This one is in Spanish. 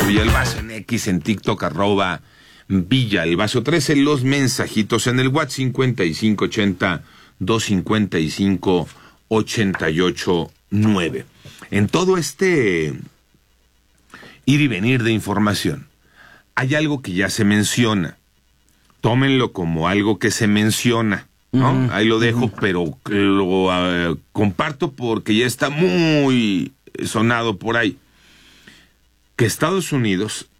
Villalbazo, en X, en TikTok, @Villalbazo. 13 los mensajitos en el WhatsApp 5580-255-889. En todo este ir y venir de información, hay algo que ya se menciona. Tómenlo como algo que se menciona, ¿no? Ahí lo dejo, pero lo comparto porque ya está muy sonado por ahí. Que Estados Unidos